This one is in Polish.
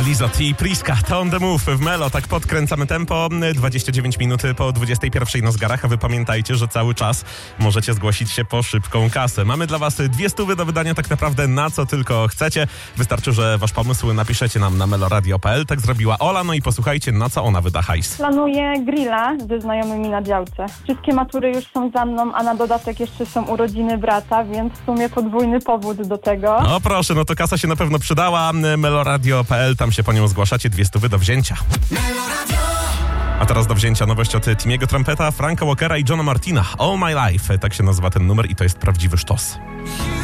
Lizot i Priska, to On The Move w Melo, tak podkręcamy tempo, 29 minut po 21 na zgarach, a wy pamiętajcie, że cały czas możecie zgłosić się po szybką kasę. Mamy dla was 200 do wydania tak naprawdę na co tylko chcecie. Wystarczy, że wasz pomysł napiszecie nam na meloradio.pl, tak zrobiła Ola, no i posłuchajcie, na co ona wyda hajs. Planuję grilla ze znajomymi na działce. Wszystkie matury już są za mną, a na dodatek jeszcze są urodziny brata, więc w sumie podwójny powód do tego. No proszę, no to kasa się na pewno przydała, meloradio.pl, tam się po nią zgłaszacie, 200 do wzięcia. A teraz do wzięcia nowość od Timiego Trumpeta, Franka Walkera i Johna Martina. All My Life, tak się nazywa ten numer i to jest prawdziwy sztos.